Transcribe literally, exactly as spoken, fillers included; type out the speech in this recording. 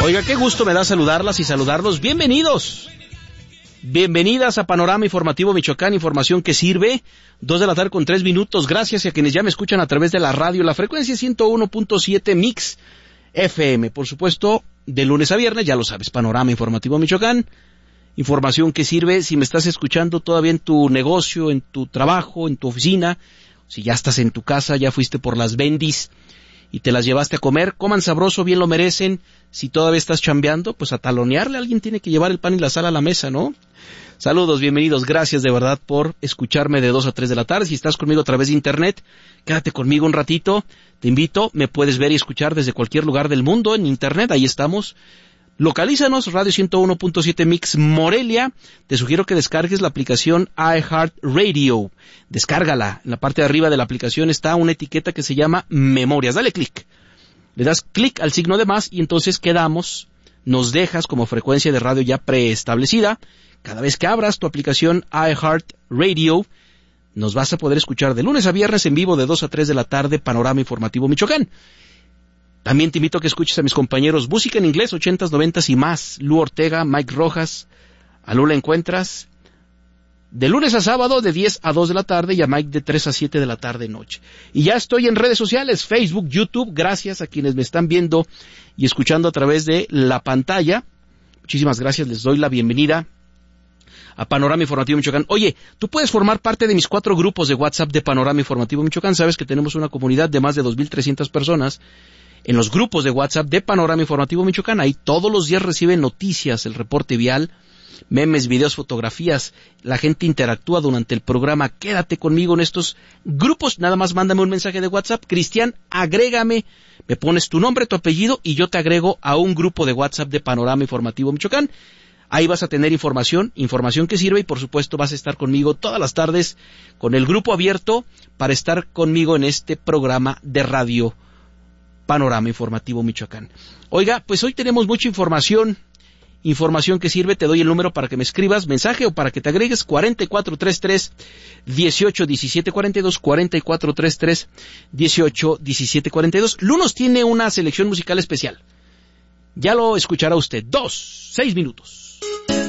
Oiga, qué gusto me da saludarlas y saludarlos. Bienvenidos. Bienvenidas a Panorama Informativo Michoacán, información que sirve. Dos de la tarde con tres minutos. Gracias a quienes ya me escuchan a través de la radio, la frecuencia ciento uno punto siete Mix F M. Por supuesto, de lunes a viernes, ya lo sabes, Panorama Informativo Michoacán. Información que sirve si me estás escuchando todavía en tu negocio, en tu trabajo, en tu oficina. Si ya estás en tu casa, ya fuiste por las bendis y te las llevaste a comer, coman sabroso, bien lo merecen. Si todavía estás chambeando, pues a talonearle, alguien tiene que llevar el pan y la sal a la mesa, ¿no? Saludos, bienvenidos, gracias de verdad por escucharme de dos a tres de la tarde. Si estás conmigo a través de internet, quédate conmigo un ratito, te invito, me puedes ver y escuchar desde cualquier lugar del mundo en internet, ahí estamos. Localízanos, Radio ciento uno punto siete Mix Morelia. Te sugiero que descargues la aplicación iHeartRadio. Descárgala. En la parte de arriba de la aplicación está una etiqueta que se llama Memorias. Dale clic. Le das clic al signo de más y entonces quedamos, nos dejas como frecuencia de radio ya preestablecida. Cada vez que abras tu aplicación iHeartRadio, nos vas a poder escuchar de lunes a viernes en vivo de dos a tres de la tarde, Panorama Informativo Michoacán. También te invito a que escuches a mis compañeros Música en Inglés, ochentas, noventas y más. Lu Ortega, Mike Rojas, a Lu la encuentras de lunes a sábado de diez a dos de la tarde y a Mike de tres a siete de la tarde noche. Y ya estoy en redes sociales, Facebook, YouTube, gracias a quienes me están viendo y escuchando a través de la pantalla. Muchísimas gracias, les doy la bienvenida a Panorama Informativo Michoacán. Oye, tú puedes formar parte de mis cuatro grupos de WhatsApp de Panorama Informativo Michoacán. Sabes que tenemos una comunidad de más de dos mil trescientas personas en los grupos de WhatsApp de Panorama Informativo Michoacán. Ahí todos los días reciben noticias, el reporte vial, memes, videos, fotografías. La gente interactúa durante el programa. Quédate conmigo en estos grupos. Nada más mándame un mensaje de WhatsApp. Cristian, agrégame. Me pones tu nombre, tu apellido y yo te agrego a un grupo de WhatsApp de Panorama Informativo Michoacán. Ahí vas a tener información, información que sirve y por supuesto vas a estar conmigo todas las tardes con el grupo abierto para estar conmigo en este programa de radio Panorama Informativo Michoacán. Oiga, pues hoy tenemos mucha información, información que sirve. Te doy el número para que me escribas mensaje o para que te agregues cuarenta y cuatro treinta y tres, dieciocho, diecisiete, cuarenta y dos, cuarenta y cuatro treinta y tres, dieciocho, diecisiete, cuarenta y dos. Lunos tiene una selección musical especial. Ya lo escuchará usted. Dos, seis minutos.